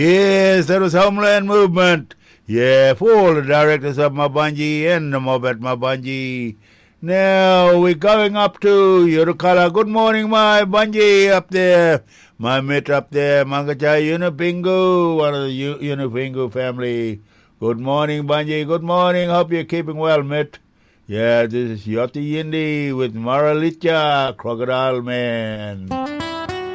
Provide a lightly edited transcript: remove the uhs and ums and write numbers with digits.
Yes, that was Homeland Movement. Yeah, for all the directors of Mabanji and the mob at Mabanji. Now we're going up to Yurukala. Good morning, my Banji up there. My mate up there, Mangachai Unipingu, one of the Unipingu family. Good morning, Banji. Good morning. Hope you're keeping well, mate. Yeah, this is Yoti Yindi with Maralicha, Crocodile Man.